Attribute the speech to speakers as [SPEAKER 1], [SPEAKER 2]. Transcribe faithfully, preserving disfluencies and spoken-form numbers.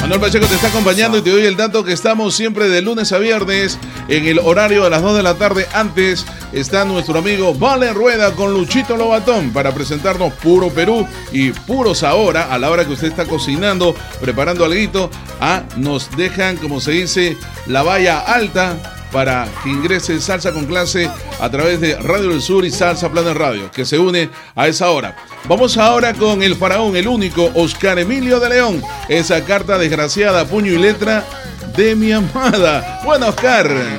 [SPEAKER 1] Manuel Pacheco te está acompañando y te doy el dato que estamos siempre de lunes a viernes en el horario de las dos de la tarde. Antes está nuestro amigo Vale Rueda con Luchito Lobatón para presentarnos puro Perú y puros ahora, a la hora que usted está cocinando, preparando alguito. Ah, nos dejan, como se dice, la valla alta para que ingrese Salsa con Clase a través de Radio del Sur y Salsa Planet Radio, que se une a esa hora. Vamos ahora con el faraón, el único, Oscar Emilio de León. Esa carta desgraciada, puño y letra de mi amada. Bueno, Oscar.